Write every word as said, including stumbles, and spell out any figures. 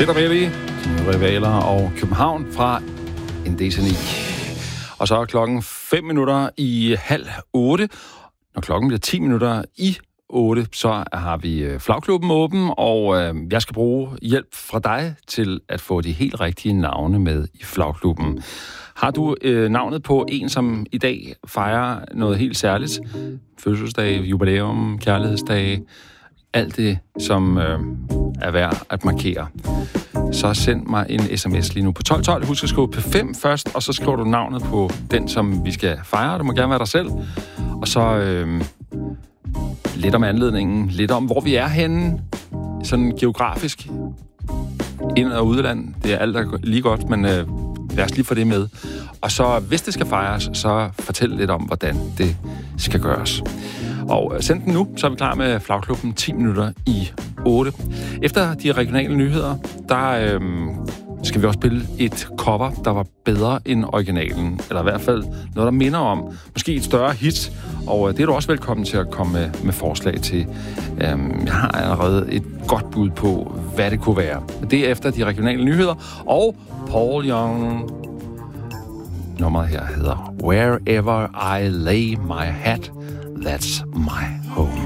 Peter Belli, Rivaler og København fra N D C ni. Og så er klokken fem minutter i halv otte. Når klokken bliver ti minutter i otte, så har vi Flagklubben åben, og øh, jeg skal bruge hjælp fra dig til at få de helt rigtige navne med i Flagklubben. Har du øh, navnet på en, som i dag fejrer noget helt særligt? Fødselsdag, jubilæum, kærlighedsdag, alt det, som øh, er værd at markere. Så send mig en sms lige nu på tolv tolv. Husk at skrive P fem først, og så skriver du navnet på den, som vi skal fejre. Det må gerne være dig selv. Og så øh, lidt om anledningen, lidt om, hvor vi er henne, sådan geografisk, ind- og udland. Det er alt der lige godt, men øh, lad os lige få det med. Og så, hvis det skal fejres, så fortæl lidt om, hvordan det skal gøres. Og send den nu, så er vi klar med Flagklubben ti minutter i otte. Efter de regionale nyheder, der øhm, skal vi også spille et cover, der var bedre end originalen. Eller i hvert fald noget, der minder om. Måske et større hit. Og det er du også velkommen til at komme med, med forslag til. Øhm, jeg har allerede et godt bud på, hvad det kunne være. Det er efter de regionale nyheder. Og Paul Young. Nummeret her hedder Wherever I Lay My Hat, That's My Home.